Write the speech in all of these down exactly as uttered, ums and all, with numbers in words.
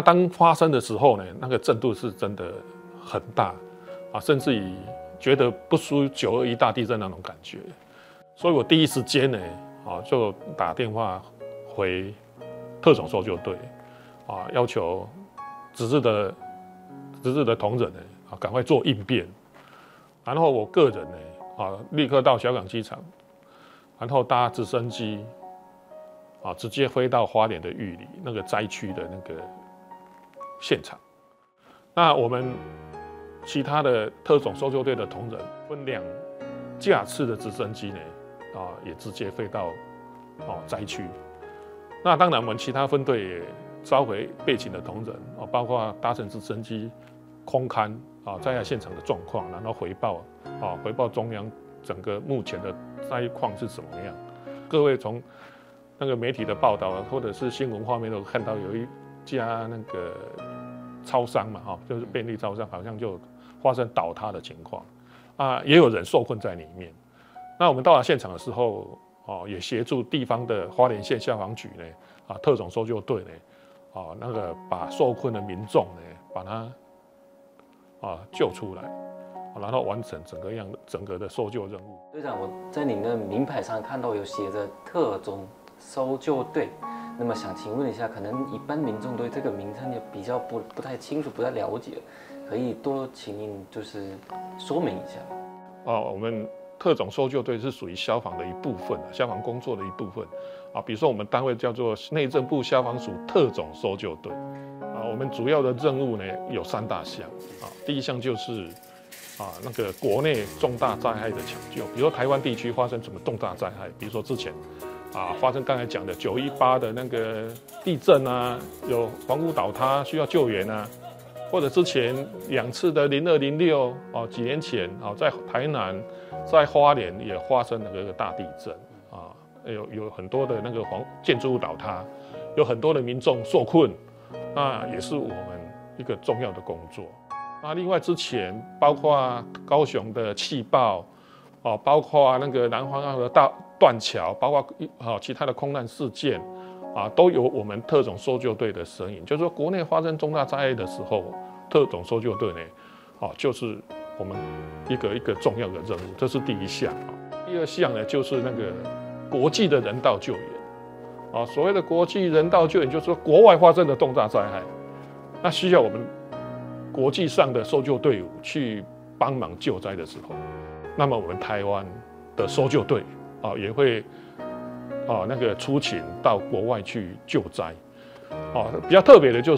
当发生的时候呢，那个震度是真的很大啊，甚至于觉得不输九二一大地震那种感觉。所以我第一时间呢，啊，就打电话回特种搜救队，啊，要求值日的值日的同仁呢，啊，赶快做应变。然后我个人呢，啊，立刻到小港机场，然后搭直升机，啊，直接飞到花莲的玉里那个灾区的那个现场。那我们其他的特种搜救队的同仁分两架次的直升机呢，啊，也直接飞到哦灾区。那当然，我们其他分队也召回备勤的同仁，啊，包括搭乘直升机空勘啊灾害现场的状况，然后回报啊回报中央整个目前的灾况是怎么样。各位从那个媒体的报道或者是新闻画面都看到有一家那个超商嘛，哈，就是便利超商，好像就发生倒塌的情况啊，也有人受困在里面。那我们到了现场的时候，哦，也协助地方的花莲县消防局呢，啊，特种搜救队呢，啊，那个把受困的民众呢，把他啊救出来，然后完成整个样整个的搜救任务。 队长，我在您的名牌上看到有写着特种搜救队，那么想请问一下，可能一般民众对这个名称也比较不不太清楚、不太了解，可以多请您就是说明一下。 哦，我们特种搜救队是属于消防的一部分，消防工作的一部分啊。比如说我们单位叫做内政部消防署特种搜救队啊。我们主要的任务呢有三大项啊。第一项就是啊那个国内重大灾害的抢救，比如说台湾地区发生什么重大灾害，比如说之前啊发生刚才讲的九一八的那个地震啊，有房屋倒塌需要救援啊。或者之前两次的零二零六哦，几年前哦，在台南、在花莲也发生了个大地震啊，有有很多的那个房建筑物倒塌，有很多的民众受困，那也是我们一个重要的工作。那另外之前包括高雄的气爆哦，包括那个南方澳的大断桥，包括哦其他的空难事件。啊，都有我们特种搜救队的身影。就是说，国内发生重大灾害的时候，特种搜救队呢，啊，就是我们一个一个重要的任务，这是第一项。第二项呢，就是那个国际的人道救援。啊，所谓的国际人道救援，就是说国外发生的重大灾害，那需要我们国际上的搜救队伍去帮忙救灾的时候，那么我们台湾的搜救队啊，也会。哦，那个出勤到国外去救灾，哦，比较特别的就是，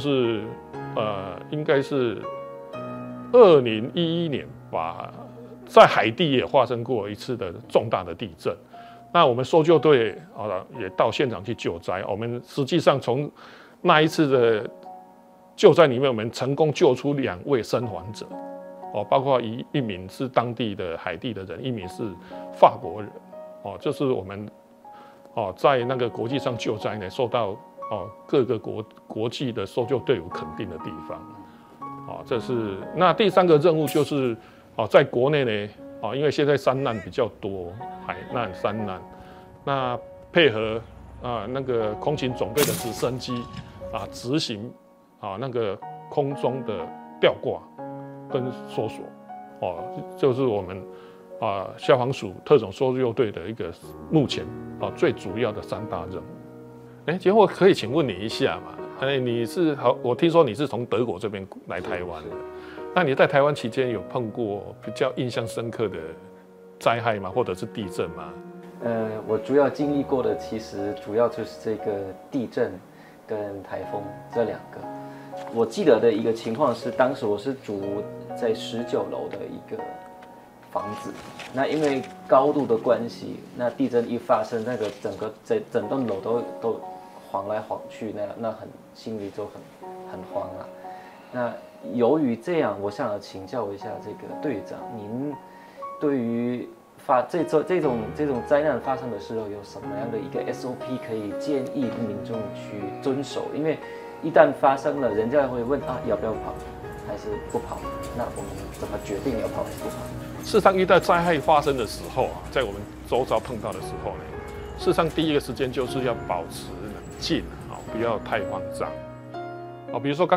呃，应该是二零一一年吧，在海地也发生过一次的重大的地震。那我们搜救队啊也到现场去救灾。我们实际上从那一次的救灾里面，我们成功救出两位生还者，哦，包括一一名是当地的海地的人，一名是法国人，哦，这是我们。哦，在那个国际上救灾呢，受到哦各个国国际的搜救队伍肯定的地方，哦，这是那第三个任务就是哦，在国内呢，哦，因为现在山难比较多，海难、山难，那配合啊那个空勤总队的直升机啊执行啊那个空中的吊挂跟搜索，哦，就是我们。啊，消防署特种搜救队的一个目前啊最主要的三大任务。哎，结果可以请问你一下嘛？哎，你是好，我听说你是从德国这边来台湾的，那你在台湾期间有碰过比较印象深刻的灾害吗？或者是地震吗？ 呃，我主要经历过的其实主要就是这个地震跟台风这两个。我记得的一个情况是，当时我是住在十九楼的一个。房子，那因为高度的关系，那地震一发生，那个整个整整栋楼都都晃来晃去，那那很心里就很很慌啊。那由于这样，我想请教一下这个队长，您对于发这这这种这种灾难发生的时候，有什么样的一个 S O P 可以建议民众去遵守？因为一旦发生了，人家会问啊，要不要跑，还是不跑？那我们怎么决定要跑还是不跑？ 事实上，遇到灾害发生的时候啊，在我们周遭碰到的时候呢，事实上第一个时间就是要保持冷静啊，不要太慌张啊。比如说刚。